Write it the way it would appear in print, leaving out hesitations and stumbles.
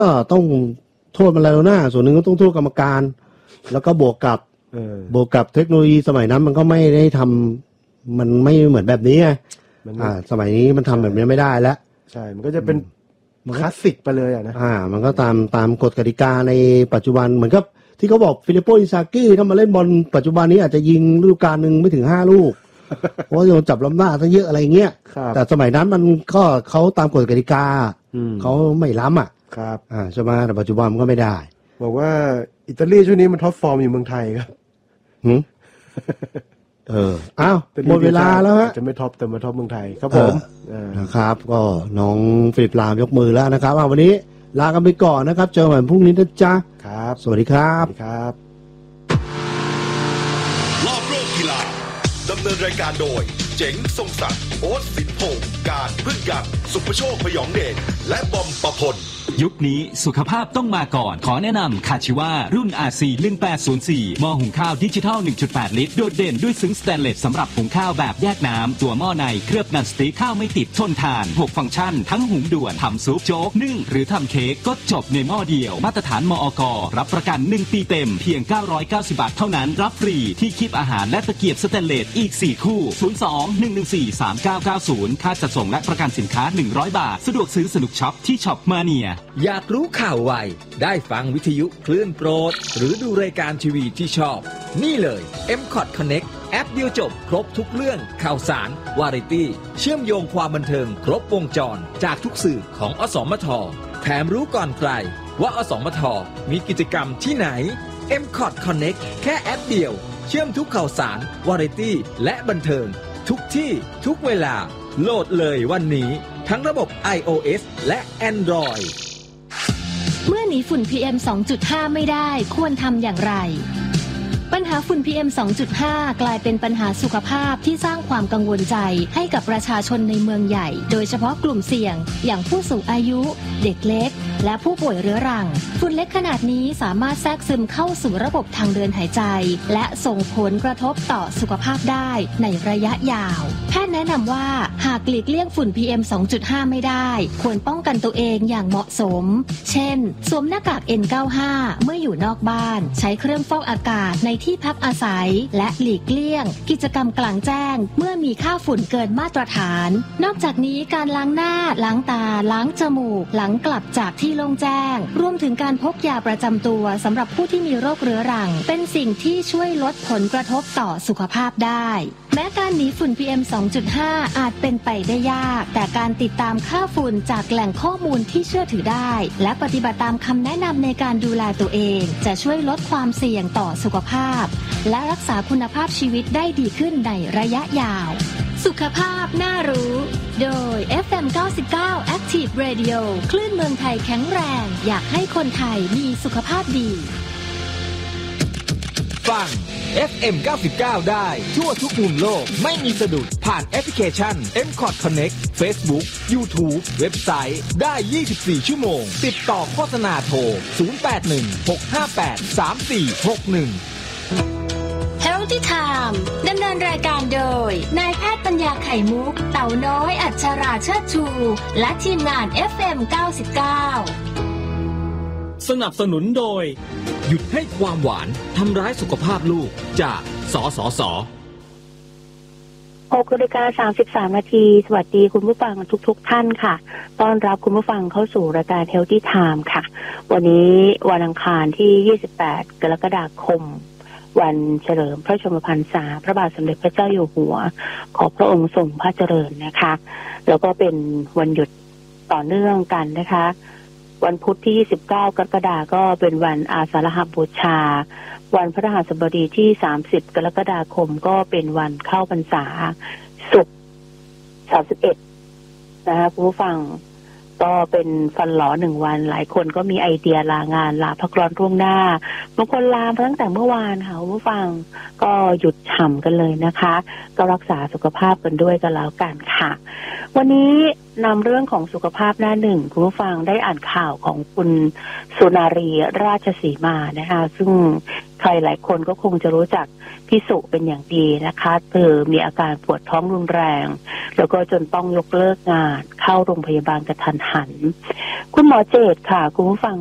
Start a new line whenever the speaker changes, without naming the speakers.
ต้องโทษมาแล้วนะส่วนหนึ่งก็ต้องโทษกรรมการแล้วก็บวกกับเทคโนโลยีสมัยนั้นมันก็ไม่ได้ทำมันไม่เหมือนแบบนี้ไงสมัยนี้มันทำแบบนี้ไม่ได้แล้ว
ใช่มันก็จะเป็นคลาสสิกไปเลยนะ
มันก็ตามกฎกติกาในปัจจุบันเหมือนกับที่เขาบอกฟิลิปโปอินซากิถ้ามาเล่นบอลปัจจุบันนี้อาจจะยิงฤดูกาลนึงไม่ถึง5 ลูกเพราะโดนจับล้ำหน้าซะเยอะอะไรเงี้ยแต่สมัยนั้นมันก็เขาตามกฎกติกาเขาไม่ล้ำ
ครับ
ใช่ไหมแต่ปัจจุบันมันก็ไม่ได้
บอกว่าอิตาลีช่วงนี้มันท็อปฟอร์มอยู่เมืองไทยครับ
อ้าวหมดเวลาแล้วฮะ
จะไม่ท็อปแต่มาท็อปเมืองไทยครับผม
นะครับก็น้องฟิลิปลามยกมือแล้วนะครับวันนี้ลากันไปก่อนนะครับเจอกันพรุ่งนี้นะจ๊ะ
ครับ
สวัสดีครับ
รอบโลกกีฬาดำเนินรายการโดยเจ๋งทรงศักดิ์โอ๊ตสินพงษ์การพึ่งยังสุภโชคพยองเดชและบอมประพล
ยุคนี้สุขภาพต้องมาก่อนขอแนะนำคาชิวารุ่น RC 1804หม้อหุงข้าวดิจิทัล 1.8 ลิตรโดดเด่นด้วยซึ้งสแตนเลสสำหรับหุงข้าวแบบแยกน้ำตัวหม้อในเคลือบนันสติ๊กข้าวไม่ติดทนทาน6ฟังก์ชันทั้งหุงด่วนทำซุปโจ๊กนึ่งหรือทำเค้กก็จบในหม้อเดียวมาตรฐานมอก.รับประกัน1 ปีเต็มเพียง990 บาทเท่านั้นรับฟรีที่คีบอาหารและตะเกียบสแตนเลสอีก4 คู่02-114-3990ค่าจัดส่งและประกันสินค้า100 บาทสะดวกซื้อสนุกช็อปที่ช็อปมาเนีย
อยากรู้ข่าวไวได้ฟังวิทยุคลื่นโปรดหรือดูรายการทีวีที่ชอบนี่เลย M-Cot Connect แอปเดียวจบครบทุกเรื่องข่าวสารวาไรตี้เชื่อมโยงความบันเทิงครบวงจรจากทุกสื่อของอสมทแถมรู้ก่อนใครว่าอสมทมีกิจกรรมที่ไหน M-Cot Connect แค่แอปเดียวเชื่อมทุกข่าวสารวาไรตี้และบันเทิงทุกที่ทุกเวลาโหลดเลยวันนี้ทั้งระบบ iOS และ Android
เมื่อหนีฝุ่น PM 2.5 ไม่ได้ควรทำอย่างไรปัญหาฝุ่น PM 2.5 กลายเป็นปัญหาสุขภาพที่สร้างความกังวลใจให้กับประชาชนในเมืองใหญ่โดยเฉพาะกลุ่มเสี่ยงอย่างผู้สูงอายุเด็กเล็กและผู้ป่วยเรื้อรังฝุ่นเล็กขนาดนี้สามารถแทรกซึมเข้าสู่ระบบทางเดินหายใจและส่งผลกระทบต่อสุขภาพได้ในระยะยาวแพทย์แนะนำว่าหากหลีกเลี่ยงฝุ่น PM 2.5 ไม่ได้ควรป้องกันตัวเองอย่างเหมาะสมเช่นสวมหน้ากาก N95 เมื่ออยู่นอกบ้านใช้เครื่องฟอกอากาศในที่พักอาศัยและหลีกเลี่ยงกิจกรรมกลางแจ้งเมื่อมีค่าฝุ่นเกินมาตรฐานนอกจากนี้การล้างหน้าล้างตาล้างจมูกหลังกลับจากที่โล่งแจ้งรวมถึงการพกยาประจำตัวสำหรับผู้ที่มีโรคเรื้อรังเป็นสิ่งที่ช่วยลดผลกระทบต่อสุขภาพได้แม้การหนีฝุ่น PM 2.5 อาจเป็นไปได้ยากแต่การติดตามค่าฝุ่นจากแหล่งข้อมูลที่เชื่อถือได้และปฏิบัติตามคำแนะนำในการดูแลตัวเองจะช่วยลดความเสี่ยงต่อสุขภาพและรักษาคุณภาพชีวิตได้ดีขึ้นในระยะยาวสุขภาพน่ารู้โดย FM 99 Active Radio คลื่นเมืองไทยแข็งแรงอยากให้คนไทยมีสุขภาพดี
ฟัง FM 99 ได้ทั่วทุกมุมโลกไม่มีสะดุดผ่านแอปพลิเคชัน M-Cot Connect Facebook YouTube เว็บไซต์ได้24 ชั่วโมงติดต่อโฆษณาโทร 0816583461
Healthy Time ดำเนินรายการโดยนายแพทย์ปัญญาไข่มุกเต่าน้อยอัชราเชิดชูและทีมงาน FM 99
สนับสนุนโดยหยุดให้ความหวานทำร้ายสุขภาพลูกจากสสส.
6:33 นาทีสวัสดีคุณผู้ฟังทุกท่านค่ะต้อนรับคุณผู้ฟังเข้าสู่รายการ Healthy Time ค่ะวันนี้วันอังคารที่28 กรกฎาคมวันเฉลิมพระชนมพรรษาพระบาทสมเด็จพระเจ้าอยู่หัวขอพระองค์ทรงพระเจริญนะคะแล้วก็เป็นวันหยุดต่อเนื่องกันนะคะวันพุธที่29 กรกฎาคมก็เป็นวันอาสาฬหบูชาวันพฤหัสบดีที่30 กรกฎาคมก็เป็นวันเข้าพรรษาศุกร์31นะคะผู้ฟังก็เป็นฟันหลอ1 วันหลายคนก็มีไอเดียลางานลาพักร้อนล่วงหน้าบางคนลาตั้งแต่เมื่อวานค่ะผู้ฟังก็หยุดฉ่ำกันเลยนะคะก็รักษาสุขภาพกันด้วยกันแล้วกันค่ะวันนี้นำเรื่องของสุขภาพหน้าหนึ่งคุณผู้ฟังได้อ่านข่าวของคุณสุนารีราชสีมานะคะซึ่งใครหลายคนก็คงจะรู้จักพี่สุเป็นอย่างดีนะคะเธอมีอาการปวดท้องรุนแรงแล้วก็จนต้องยกเลิกงานเข้าโรงพยาบาลกระทันหันคุณหมอเจตค่ะคุณผู้ฟัง